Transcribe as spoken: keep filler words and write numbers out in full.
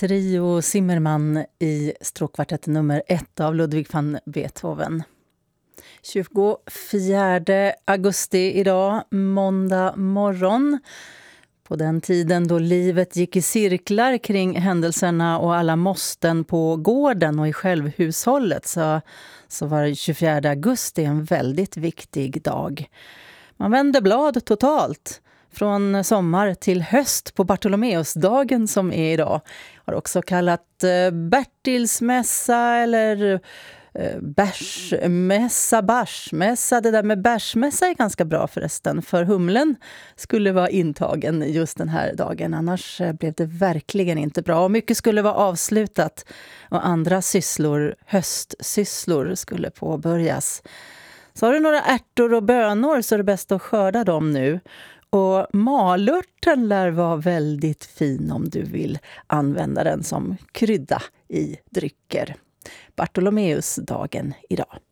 Trio Zimmermann i stråkkvartett nummer ett av Ludwig van Beethoven. tjugofjärde augusti idag, måndag morgon. På den tiden då livet gick i cirklar kring händelserna och alla måsten på gården och i självhushållet så, så var tjugofjärde augusti en väldigt viktig dag. Man vände blad totalt. Från sommar till höst på Bartolomeusdagen som är idag. Har också kallat eh, Bertilsmässa eller eh, bärsmässa, barsmässa. Det där med bärsmässa är ganska bra förresten. För humlen skulle vara intagen just den här dagen. Annars eh, blev det verkligen inte bra. Och mycket skulle vara avslutat. Och andra sysslor, höstsysslor skulle påbörjas. Så har du några ärtor och bönor så är det bäst att skörda dem nu. Och malörten lär vara väldigt fin om du vill använda den som krydda i drycker. Bartolomeusdagen idag.